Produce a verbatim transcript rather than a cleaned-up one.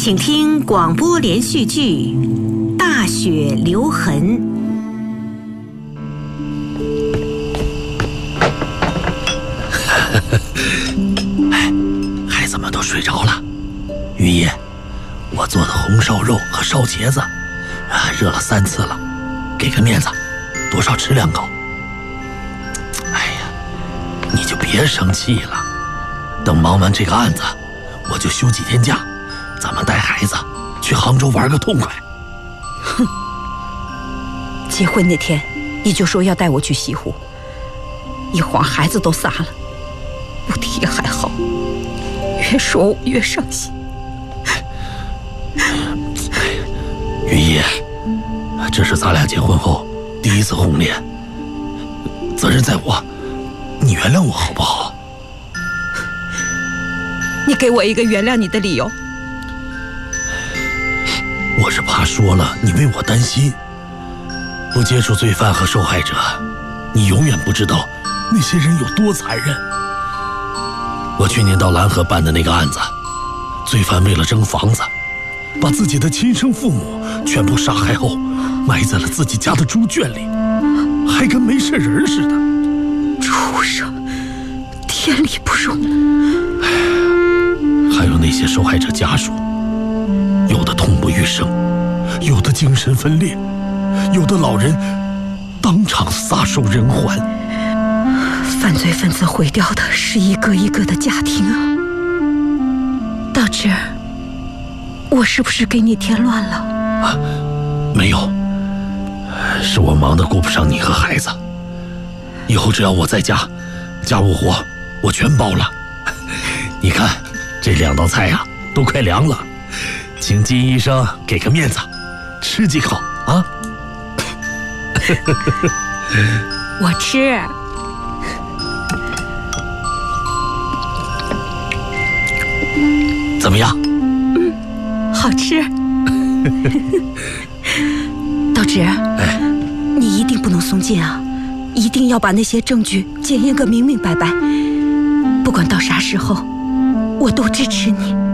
请听广播连续剧《大雪留痕》。 哎，孩子们都睡着了。于爷，我做的红烧肉和烧茄子，啊，热了三次了，给个面子，多少吃两口。哎呀，你就别生气了，等忙完这个案子，我就休几天假，咱们带孩子去杭州玩个痛快。 哼，结婚那天你就说要带我去西湖，一晃孩子都仨了，不提还好，越说我越伤心。 于爷，这是咱俩结婚后第一次红脸，责任在我，你原谅我好不好？ 你给我一个原谅你的理由。 我是怕说了你为我担心。不接触罪犯和受害者，你永远不知道那些人有多残忍。我去年到蓝河办的那个案子，罪犯为了争房子，把自己的亲生父母全部杀害后，埋在了自己家的猪圈里，还跟没事人似的。 畜生，天理不容。 还有那些受害者家属，有的痛不欲生，有的精神分裂，有的老人当场撒手人寰。 犯罪分子毁掉的是一个一个的家庭啊！到这儿，我是不是给你添乱了？ 啊，没有，是我忙得顾不上你和孩子。以后只要我在家，家务活我全包了。你看，这两道菜呀、啊，都快凉了，请金医生给个面子，吃几口啊！ 我吃。 怎么样？ 嗯，好吃。道直， 哎， 你一定不能松劲啊！一定要把那些证据检验个明明白白。不管到啥时候，我都支持你。